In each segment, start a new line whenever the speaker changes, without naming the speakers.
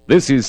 This is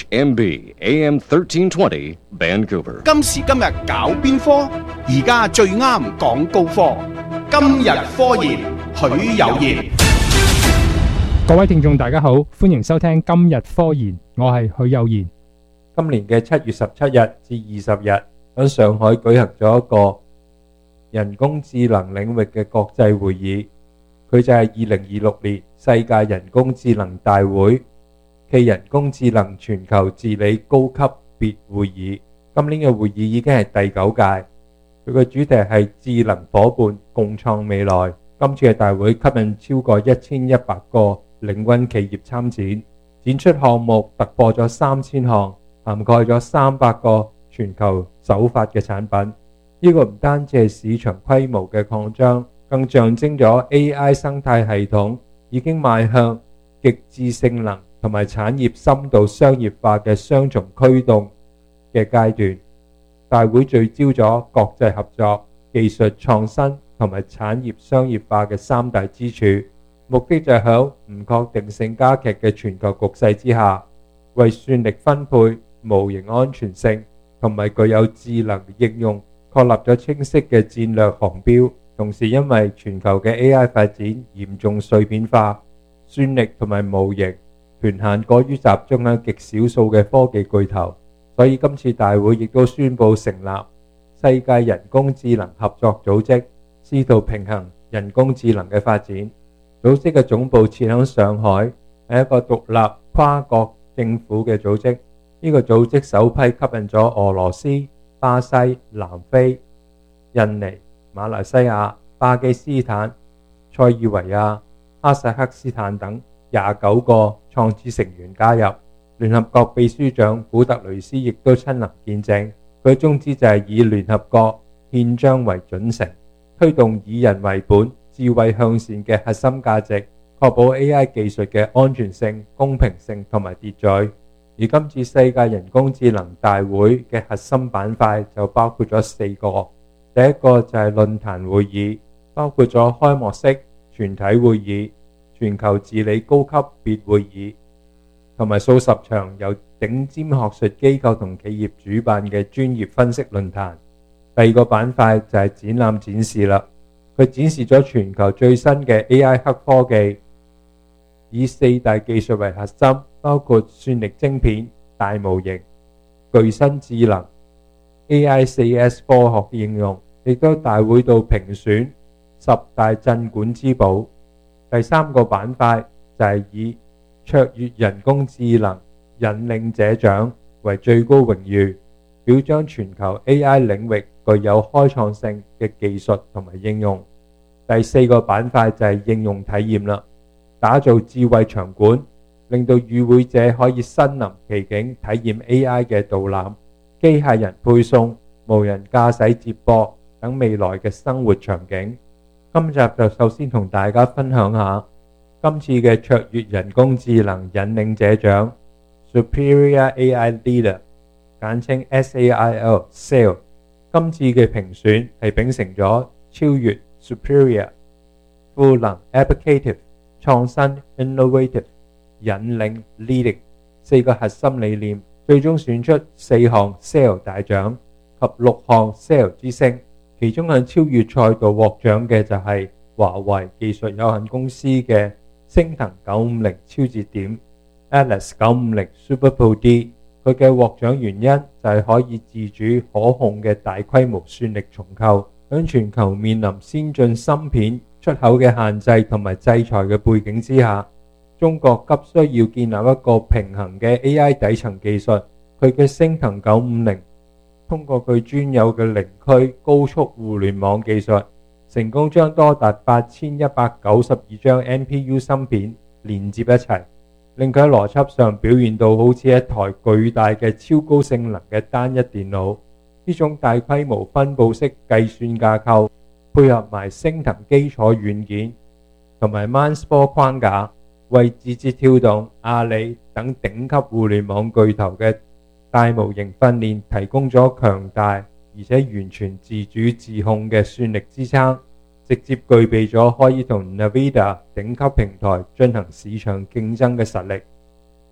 CHMB AM 1320 Vancouver.
今時今日搞邊科？而家最啱講高科。今日科研，許有賢。
各位聽眾大家好，歡迎收聽今日科研，我係許有賢。
今年嘅7月17日至20日，喺上海舉行咗一個人工智能領域嘅國際會議，佢就係2026年世界人工智能大會暨人工智能全球治理高級別會議。今年嘅會議已經係第9屆，佢嘅主題係智能夥伴共創未來。今次嘅大會吸引超過1100個領軍企業參展，展出項目突破咗3000項，涵蓋咗300個全球首發嘅產品。呢個唔單止係市場規模嘅擴張，更象徵咗 AI 生態系統已經邁向極致性能同埋產業深度商業化嘅雙重驅動嘅階段。大會聚焦咗國際合作、技術創新同埋產業商業化嘅3大支柱，目的就係喺唔確定性加劇嘅全球局勢之下，為算力分配、模型安全性同埋具有智能應用確立咗清晰嘅戰略航標。同時因為全球嘅 AI 發展嚴重碎片化，算力同埋模型權限過於集中喺極少數嘅科技巨頭，所以今次大會亦都宣布成立世界人工智能合作組織，試圖平衡人工智能嘅發展。組織嘅總部設喺上海，係一個獨立跨國政府嘅組織。呢個組織首批吸引咗俄羅斯、巴西、南非、印尼、馬來西亞、巴基斯坦、塞爾維亞、哈薩克斯坦等29個創始成員加入。聯合國秘書長古特雷斯亦都親臨見證。佢嘅宗旨就係以聯合國憲章為準繩，推動以人為本、智慧向善嘅核心價值，確保 AI 技術嘅安全性、公平性同埋秩序。而今次世界人工智能大會嘅核心板塊就包括咗4個。第一個就係論壇會議，包括咗開幕式、全體會議、全球治理高級別會議，同埋數十場由頂尖學術機構同企業主辦嘅專業分析論壇。第二個板塊就係展覽展示啦，佢展示咗全球最新嘅 AI 黑科技，以4大技術為核心，包括算力晶片、大模型、具身智能、AI4S 科學應用，亦都大會度評選10大鎮館之寶。第三個板塊就係以卓越人工智能引領者獎為最高榮譽，表彰全球 AI 領域具有開創性嘅技術同埋應用。第四個板塊就係應用體驗啦，打造智慧場館，令到與會者可以身臨其境體驗 AI 嘅導覽、機械人配送、無人駕駛接駁等未來嘅生活場景。今集就首先同大家分享下今次嘅卓越人工智能引領者獎 Superior AI Leader， 簡稱 SAIL。 今次嘅評選係秉承咗超越 Superior、 賦能 Applicative、 創新 Innovative、 引領 Leading 4個核心理念，最終選出4項 SAIL 大獎及6項 SAIL 之星。其中喺超越賽道獲獎嘅就係華為技術有限公司嘅昇騰950超節點 Atlas 950 Super Pro D。 佢嘅獲獎原因就係可以自主可控嘅大規模算力重構。喺全球面臨先進芯片出口嘅限制同埋制裁嘅背景之下，中國急需要建立一個平衡嘅 AI 底層技術。佢嘅昇騰950通過佢專有嘅零區高速互聯網技術，成功將多達8192張 NPU 芯片連接一齊，令佢喺邏輯上表現到好似一台巨大嘅超高性能嘅單一電腦。呢種大規模分布式計算架構，配合埋昇騰基礎軟件同埋 Mindspace 框架，為字節跳動、阿里等頂級互聯網巨頭嘅大模型訓練提供咗強大而且完全自主自控嘅算力支撐，直接具備咗可以同 NVIDIA 頂級平台進行市場競爭嘅實力。第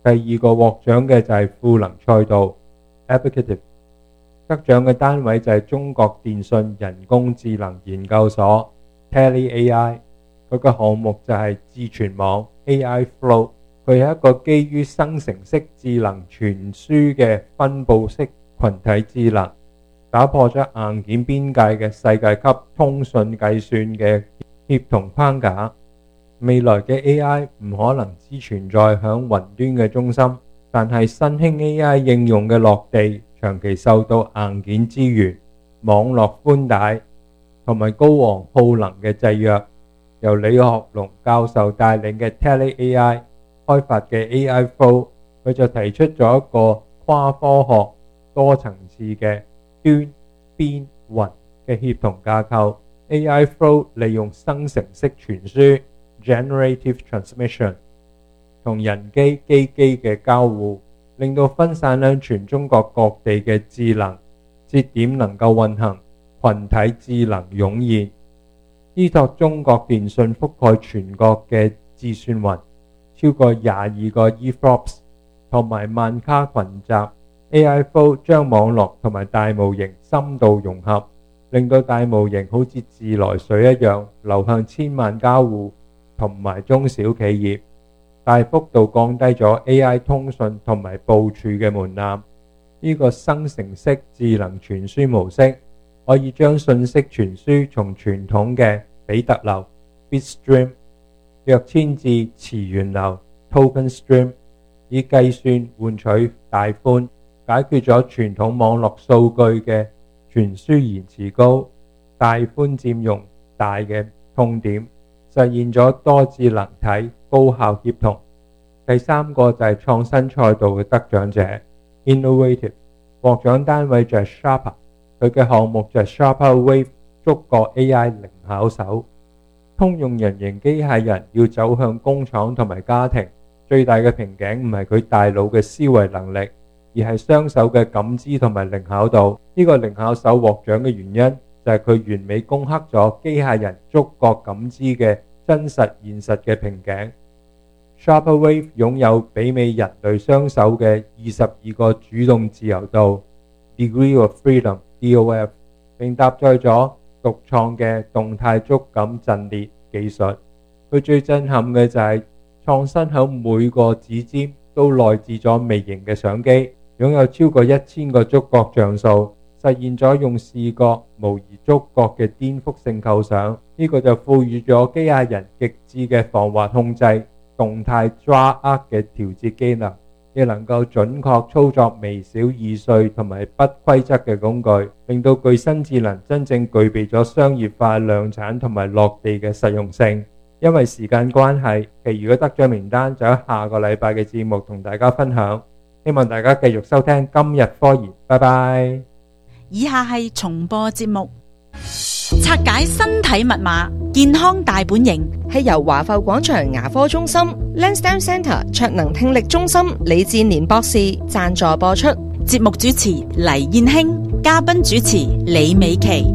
第二個獲獎嘅就係賦能賽道 Applicative， 得獎嘅單位就係中國電信人工智能研究所 TeleAI， 佢嘅項目就係智傳網 AI Flow， 佢係一個基於生成式智能傳輸嘅分佈式群體智能，打破咗硬件邊界嘅世界級通訊計算嘅協同框架。未來嘅 AI 唔可能只存在響雲端嘅中心，但係新興 AI 應用嘅落地長期受到硬件資源、網絡寬帶同埋高昂耗能嘅制約。由李學龍教授帶領嘅 TeleAI 開發嘅 AI Flow， 佢就提出咗一個跨科學多層次嘅端邊雲嘅協同架構。 AI Flow 利用生成式傳輸 Generative Transmission 同人機機嘅交互，令到分散喺全中國各地嘅智能節點能夠運行，群體智能湧現。依託中國電信覆蓋全國嘅智算雲，超過22個 EFLOPS 同埋萬卡群集， AI Flow 將網絡同埋大模型深度融合，令到大模型好似自來水一樣流向千萬家戶同埋中小企業，大幅度降低咗 AI 通訊同埋部署嘅門檻。呢個生成式智能傳輸模式可以將信息傳輸從傳統嘅比特流 Bitstream 躍遷至詞源流 Token Stream， 以計算換取帶寬，解決咗傳統網絡數據嘅傳輸延遲高、帶寬佔用大嘅痛點，實現咗多智能體高效協同。第三個就係創新賽道嘅得獎者 Innovative， 獲獎單位就係 Sharper， 佢嘅項目就係 Sharper Wave 觸覺 AI 零巧手。通用人形機械人要走向工廠同埋家庭，最大嘅瓶頸唔係佢大腦嘅思維能力，而係雙手嘅感知同埋靈巧度。呢個靈巧手獲獎嘅原因就係佢完美攻克咗機械人觸覺感知嘅真實現實嘅瓶頸。Sharper Wave 擁有媲美人類雙手嘅22個主動自由度 Degree of Freedom DOF， 並搭載咗獨創嘅動態觸感陣列技術。佢最震撼嘅就係創新喺每個指尖都內置咗微型嘅相機，擁有超過1000個觸覺像素，實現咗用視覺模擬觸覺嘅顛覆性構想。呢個就賦予咗機械人極致嘅防滑控制、動態抓握嘅調節機能，亦能夠準確操作微小易碎同埋不規則嘅工具，令到具身智能真正具備咗商業化、量產同埋落地嘅實用性。因為時間關係，其餘嘅得獎名單就喺下個禮拜嘅節目同大家分享。希望大家繼續收聽今日科研，拜拜。
以下係重播節目，拆解身體密碼，健康大本營，
係由華埠廣場牙科中心 Lansdowne Centre 卓能聽力中心李志年博士贊助播出。
節目主持黎燕卿，嘉賓主持李美琪。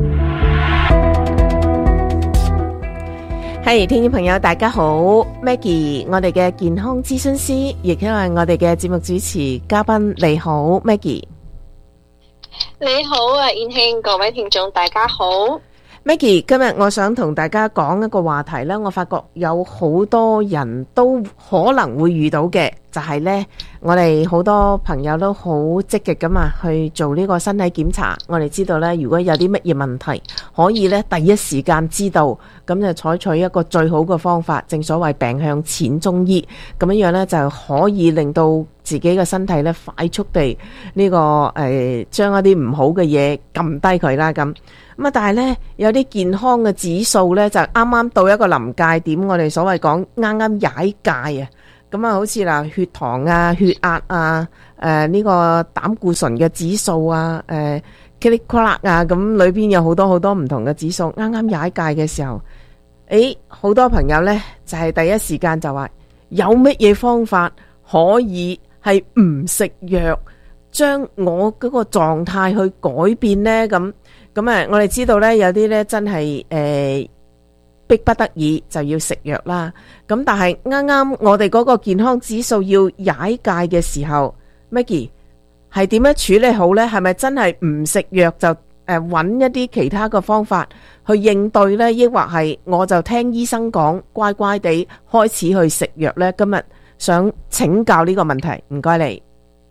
係，聽眾朋友大家好 ，Maggie， 我哋嘅健康諮詢師，亦都係我哋嘅節目主持嘉賓。你好 ，Maggie。
你好啊，燕卿，各位聽眾大家好。
Maggie， 今日我想同大家講一個話題呢，我發覺有好多人都可能會遇到嘅，就係呢，我哋好多朋友都好積極咁啊去做呢個身體檢查。我哋知道呢，如果有啲乜嘢問題，可以呢第一時間知道，咁就採取一個最好嘅方法。正所謂病向淺中醫，咁樣樣呢就可以令到自己嘅身體呢快速地呢個將一啲唔好嘅嘢撳低佢啦咁。咁啊，但係咧有啲健康嘅指數咧，就啱啱到一個臨界點，我哋所謂講啱啱踩界啊。咁啊，好似嗱血糖啊、血壓啊、呢個膽固醇嘅指數啊、click-clack 啊，咁裏邊有好多好多唔同嘅指數，啱啱踩界嘅時候，好多朋友咧就係第一時間就話有乜嘢方法可以係唔食藥，將我嗰個狀態去改變咧咁。咁啊，我哋知道咧，有啲咧真係逼不得已就要食藥啦。咁但係啱啱我哋嗰個健康指數要踩界嘅時候 ，Maggie 係點樣處理好呢？係咪真係唔食藥就揾一啲其他嘅方法去應對呢？抑或係我就聽醫生講，乖乖地開始去食藥呢？今日想請教呢個問題，唔該你。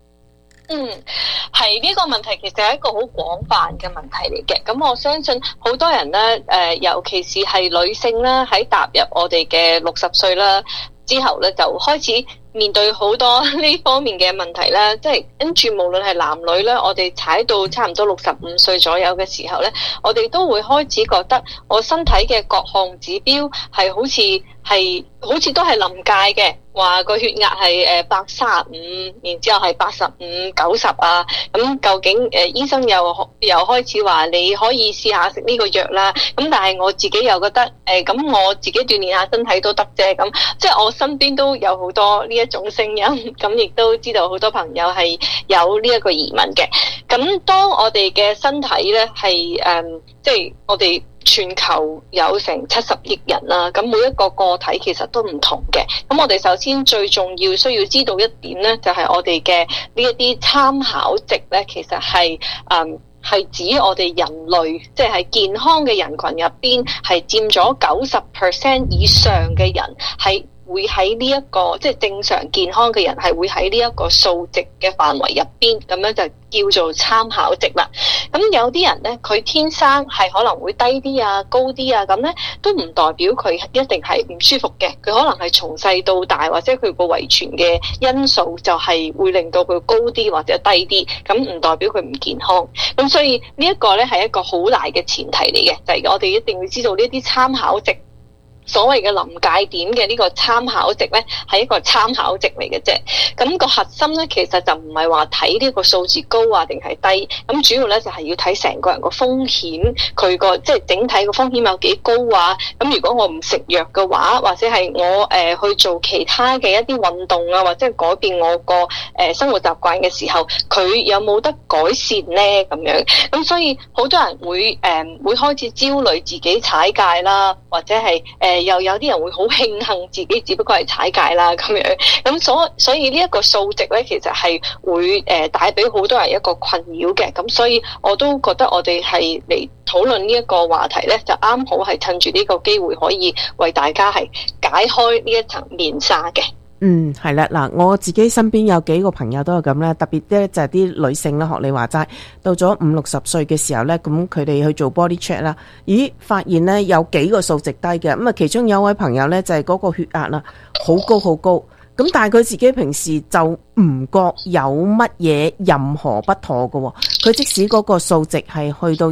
係呢個問題其實係一個好廣泛嘅問題嚟嘅。咁我相信好多人咧，尤其是係女性啦，喺踏入我哋嘅60歲啦之後咧，就開始面對好多呢方面嘅問題啦。即係跟住無論係男女咧，我哋踩到差唔多65歲左右嘅時候咧，我哋都會開始覺得我身體嘅各項指標係好似都係臨界嘅。話個血壓係135，然之後係85、90啊，咁究竟醫生又開始話你可以試下食呢個藥啦，咁但係我自己又覺得咁我自己鍛鍊下身體都得啫，咁即係我身邊都有好多呢一種聲音，咁亦都知道好多朋友係有呢一個疑問嘅。咁當我哋嘅身體咧係即係我哋全球有成70億人啦，咁每一個個體其實都唔同嘅。咁我哋首先最重要需要知道一點咧，就係我哋嘅呢一啲參考值咧，其實係指我哋人類，即係健康嘅人群入邊係佔咗90% 以上嘅人係會喺呢一個即係正常健康嘅人係會喺呢一個數值嘅範圍入邊，咁樣就叫做參考值啦。咁有啲人咧，佢天生係可能會低啲啊、高啲啊，咁咧都唔代表佢一定係唔舒服嘅。佢可能係從細到大，或者佢個遺傳嘅因素就係會令到佢高啲或者低啲，咁唔代表佢唔健康。咁所以呢一個咧係一個好大嘅前提嚟嘅，就係我哋一定要知道呢啲參考值。所謂嘅臨界點嘅呢個參考值咧，係一個參考值嚟嘅啫。咁個核心咧，其實就唔係話睇呢個數字高啊定係低。咁主要咧就係要睇成個人個風險，佢個即係整體個風險有幾高啊。咁如果我唔食藥嘅話，或者係我去做其他嘅一啲運動啊，或者係改變我個生活習慣嘅時候，佢有冇得改善咧？咁樣咁所以好多人會開始焦慮自己踩界啦，或者係又有啲人會好慶幸自己只不過係踩界啦咁樣，咁所以呢一個數值咧，其實係會帶俾好多人一個困擾嘅。咁所以我都覺得我哋係嚟討論呢一個話題咧，就啱好係趁住呢個機會可以為大家係解開呢一層面紗嘅。
係啦，嗱，我自己身邊有幾個朋友都係咁咧，特別咧就係啲女性啦，學你話齋，到咗50-60歲嘅時候咧，咁佢哋去做 body check 啦，咦，發現咧有幾個數值低嘅，咁啊其中有一位朋友咧就係嗰個血壓啦，好高好高，咁但係佢自己平時就唔覺有乜嘢任何不妥嘅，佢即使嗰個數值係去到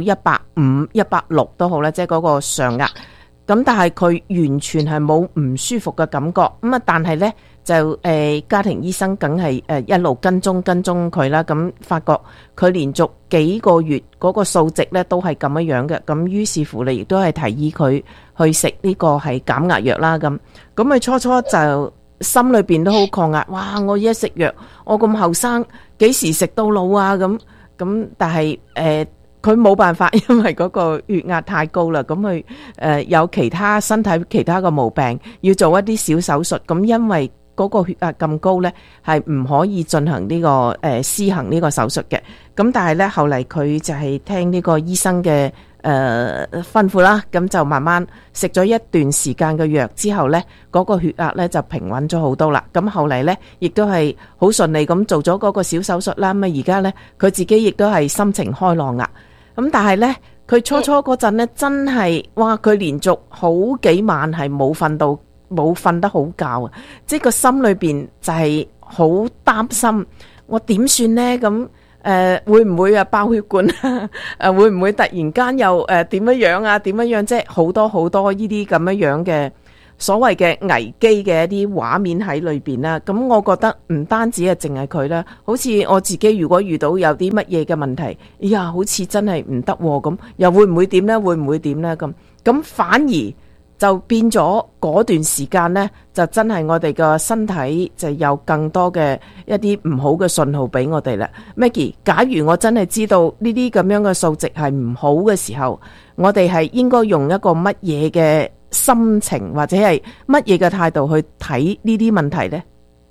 150、160都好啦，即係嗰個上壓，咁但係佢完全係冇唔舒服嘅感覺，咁啊但係咧。就家庭醫生梗係一路跟蹤佢啦，咁發覺佢連續幾個月嗰個數值咧都係咁樣嘅，咁於是乎你亦都係提議佢去食呢個係減壓藥啦，咁佢初初就心裏邊都好抗壓，哇！我一食藥，我咁後生幾時食到老啊？咁但係佢冇辦法，因為嗰個血壓太高啦，咁佢有其他身體其他嘅毛病，要做一啲小手術，咁因為嗰個血壓咁高呢，係唔可以進行呢個施行呢個手術嘅。咁但係呢，後嚟佢就係聽呢個醫生嘅吩咐啦，咁就慢慢食咗一段時間嘅藥之後呢，嗰個血壓呢就平穩咗好多啦。咁後嚟呢，亦都係好順利咁做咗嗰個小手術啦。咁啊而家呢，佢自己亦都係心情開朗啦。咁但係呢，佢初嗰陣呢，真係哇！佢連續好幾晚係冇瞓得好覺啊！即係個心裏邊就係好擔心，我點算呢？咁會唔會爆血管啊？會唔會突然間又點樣啊？點樣即係好多呢啲咁樣嘅所謂嘅危機嘅一啲畫面喺裏邊啦。咁我覺得唔單止係淨係佢啦，好似我自己如果遇到有啲乜嘢嘅問題，哎呀，好似真係唔得咁，又會唔會點呢？會唔會點呢？咁反而就變咗嗰段時間呢，就真係我哋個身體就有更多嘅一啲唔好嘅信號俾我哋啦。Maggie， 假如我真係知道呢啲咁樣嘅數值係唔好嘅時候，我哋係應該用一個乜嘢嘅心情或者係乜嘢嘅態度去睇呢啲問題呢？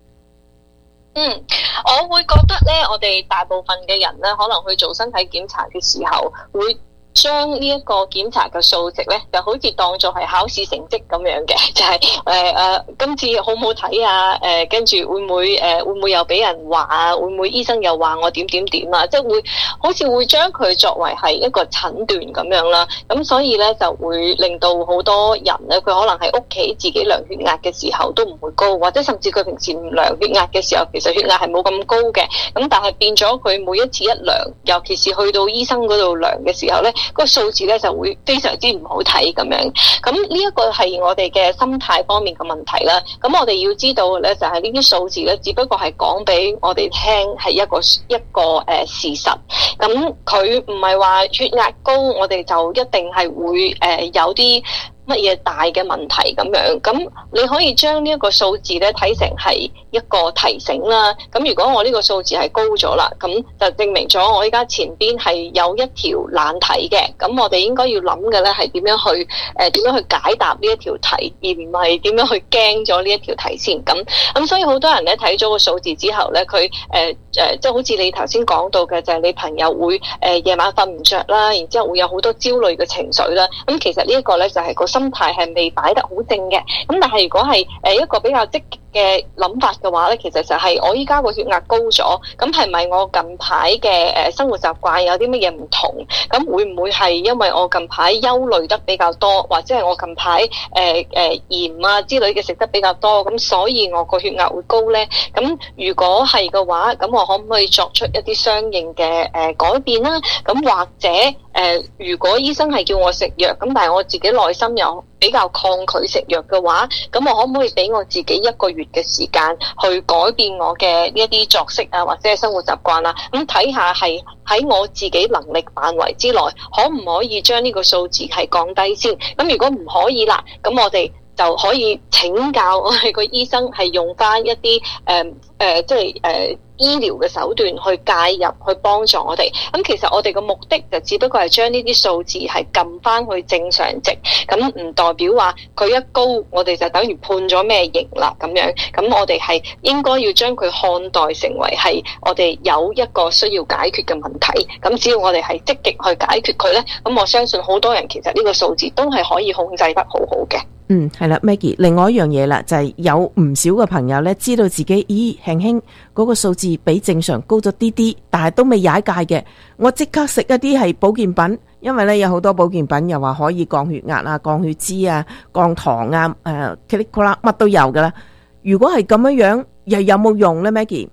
我會覺得咧，我哋大部分嘅人咧，可能去做身體檢查嘅時候，會將呢一個檢查嘅數值咧，就好似當作係考試成績咁樣嘅，就係今次好唔好睇啊？跟住會唔會又俾人話啊？會唔會醫生又話我點點點啊？即係會好似會將佢作為係一個診斷咁樣啦。咁所以咧就會令到好多人咧，佢可能喺屋企自己量血壓嘅時候都唔會高，或者甚至佢平時唔量血壓嘅時候，其實血壓係冇咁高嘅。咁但係變咗佢每一次一量，尤其是去到醫生嗰度量嘅時候咧，個數字咧就會非常之唔好睇咁樣。咁呢一個係我哋嘅心態方面嘅問題啦。咁我哋要知道嘅咧就係呢啲數字咧，只不過係講俾我哋聽係一個事實。咁佢唔係話血壓高，我哋就一定係會有啲乜嘢大嘅問題咁樣。咁你可以將呢一個數字咧睇成係一個提醒啦。咁如果我呢個數字係高咗啦，咁就證明咗我依家前邊係有一條難題嘅。咁我哋應該要諗嘅咧係點樣去解答呢一條題，而唔係點樣去驚咗呢一條題先。咁所以好多人咧睇咗個數字之後咧，佢即係好似你頭先講到嘅，就係你朋友會夜晚瞓唔着啦，然之後會有好多焦慮嘅情緒啦。咁其實呢一個咧就係個心態係未擺得好正嘅。咁但係如果係一個比較積極嘅諗法嘅話咧，其實就係我依家個血壓高咗，咁係咪我近排嘅生活習慣有啲乜嘢唔同？咁會唔會係因為我近排憂慮得比較多，或者係我近排鹽啊之類嘅食得比較多，咁所以我個血壓會高咧？咁如果係嘅話，咁我可唔可以作出一啲相應嘅改變啦？咁或者如果醫生係叫我食藥，咁但係我自己內心又比較抗拒食藥嘅話，咁我可唔可以俾我自己1個月嘅時間去改變我嘅呢一啲作息啊，或者係生活習慣啊？咁睇下係喺我自己能力範圍之內，可唔可以將呢個數字係降低先？咁如果唔可以啦，咁我哋就可以請教我哋個醫生係用翻一啲即係醫療嘅手段去介入，去幫助我哋。咁其實我哋嘅目的就只不過係將呢啲數字係撳翻去正常值，咁唔代表話佢一高，我哋就等於判咗咩刑啦咁樣。咁我哋係應該要將佢看待成為係我哋有一個需要解決嘅問題。咁只要我哋係積極去解決佢呢，咁我相信好多人其實呢個數字都係可以控制得好好嘅。
係啦 Maggie， 另外一樣嘢啦，就係有唔少嘅朋友呢，知道自己輕輕嗰個數字比正常高咗啲啲，但係都未踩界嘅，我即刻食一啲係保健品，因為呢有好多保健品又話可以降血壓啊、降血脂啊、降糖啊、乜都有噶啦。如果係咁樣，又有冇用呢 Maggie？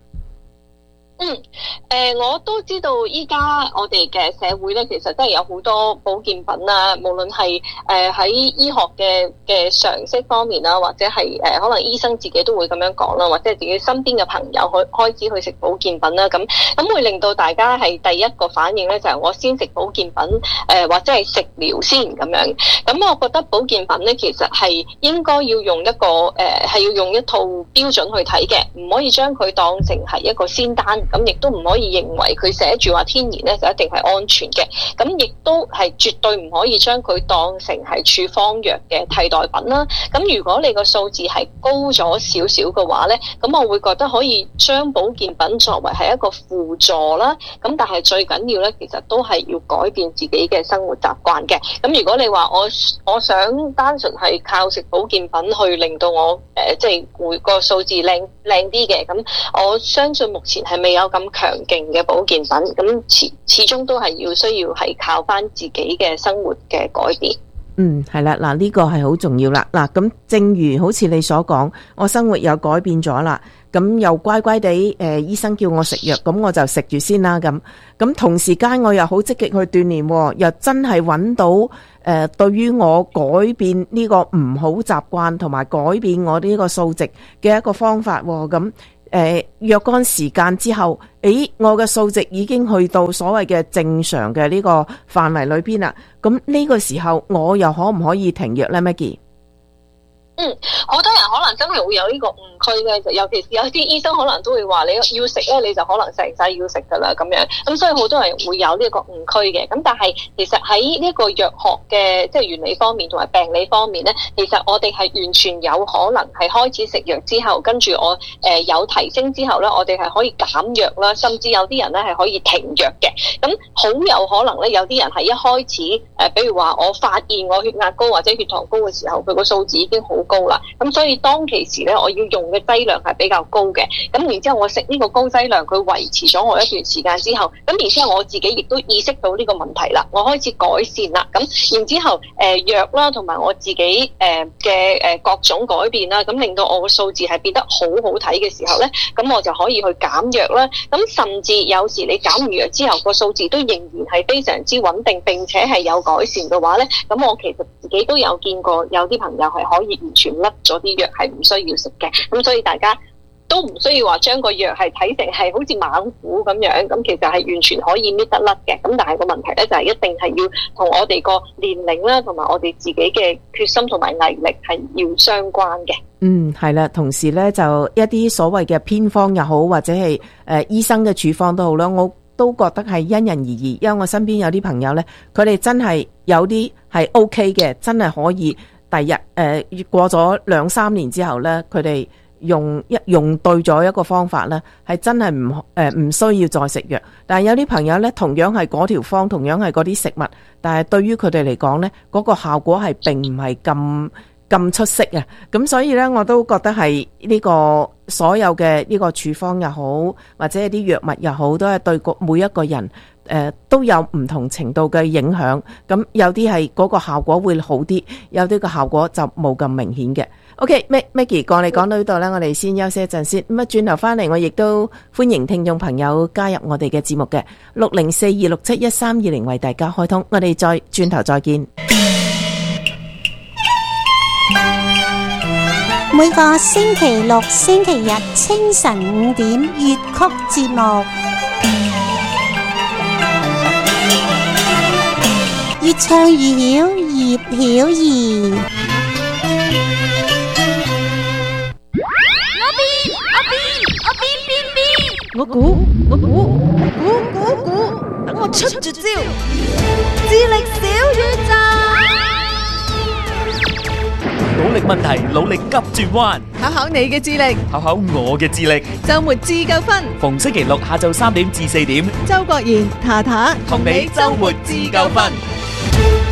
我都知道依家我哋嘅社會咧，其實都係有好多保健品啦，無論係喺醫學嘅常識方面啦，或者係可能醫生自己都會咁樣講啦，或者係自己身邊嘅朋友開始去食保健品啦，咁會令到大家係第一個反應咧，就係我先食保健品，或者係食療先咁樣。咁我覺得保健品咧，其實係應該要用一個係要用一套標準去睇嘅，唔可以將佢當成係一個仙丹。咁亦都唔可以認為佢寫住話天然咧就一定係安全嘅，咁亦都係絕對唔可以將佢當成係處方藥嘅替代品啦。咁如果你個數字係高咗少少嘅話咧，咁我會覺得可以將保健品作為係一個輔助啦。咁但係最緊要咧，其實都係要改變自己嘅生活習慣嘅。咁如果你話我想單純係靠食保健品去令到我即係會個數字靚啲嘅，咁我相信目前係未有咁強勁嘅保健品，咁始終都係需要係靠翻自己嘅生活嘅改變。
係啦，嗱呢個係好重要啦。嗱咁正如好似你所講，我生活又改變咗啦，咁又乖乖地醫生叫我食藥，咁我就食住先啦。咁同時間我又好積極去鍛煉，又真係揾到對於我改變呢個唔好習慣同埋改變我呢個數值嘅一個方法。咁若干時間之後，我嘅數值已經去到所謂嘅正常嘅呢個範圍裏邊啦。咁呢個時候，我又可唔可以停藥呢 Maggie？
好多人可能真係會有呢個誤區嘅，就尤其是有啲醫生可能都會話你要食咧，你就可能成世要食噶啦咁樣。咁所以好多人會有呢個誤區嘅。咁但係其實喺呢個藥學嘅即係原理方面同埋病理方面咧，其實我哋係完全有可能係開始食藥之後，跟住我有提升之後咧，我哋係可以減藥啦，甚至有啲人咧係可以停藥嘅。咁好有可能咧，有啲人係一開始比如話我發現我血壓高或者血糖高嘅時候，佢個數字已經好高啦。咁所以當其時咧，我要用嘅劑量係比較高嘅。咁然之後我食呢個高劑量，佢維持咗我一段時間之後，咁然之後我自己亦都意識到呢個問題啦，我開始改善啦。咁然之後藥啦，同埋我自己嘅各種改變啦，咁令到我個數字係變得好好睇嘅時候咧，咁我就可以去減藥啦。咁甚至有時你減完藥之後，個數字都仍然係非常之穩定，並且係有改善嘅話咧，咁我其實自己都有見過有啲朋友係可以完全甩咗啲藥，係唔需要食嘅。咁所以大家都唔需要話將個藥係睇成係好似猛虎咁樣，咁其實係完全可以搣得甩嘅。咁但係個問題咧就係一定係要同我哋個年齡啦，同埋我哋自己嘅決心同埋毅力係要相關嘅。
係啦，同時咧就一啲所謂嘅偏方又好，或者係醫生嘅處方都好啦，我都覺得係因人而異。因為我身邊有啲朋友咧，佢哋真係有啲係 OK 嘅，真係可以第日過咗2-3年之後咧，佢哋用對咗一個方法咧，係真係唔需要再食藥。但係有啲朋友咧，同樣係嗰條方，同樣係嗰啲食物，但係對於佢哋嚟講咧，嗰個效果係並唔係咁出色啊。咁所以咧，我都覺得係呢個所有嘅呢個處方又好，或者係啲藥物又好，都係對每一個人都有唔同程度嘅影響。咁有啲係嗰個效果會好啲，有啲個效果就冇咁明顯嘅。OK，Maggie 講你講到呢度咧，我哋先休息一陣先。咁啊，轉頭翻嚟，我亦都歡迎聽眾朋友加入我哋嘅節目嘅6042671320為大家開通。我哋再轉頭再見。
每個星期六、星期日清晨5點粵曲節目，越唱越曉，葉曉儀。
我估，等我出絕招，智力小宇宙。
努力問題，努力急轉彎，
考考你嘅智力，
考考我嘅智力。
周末自救分，
逢星期六下晝3點至4點，
周國賢、塔塔
同你周末自救分。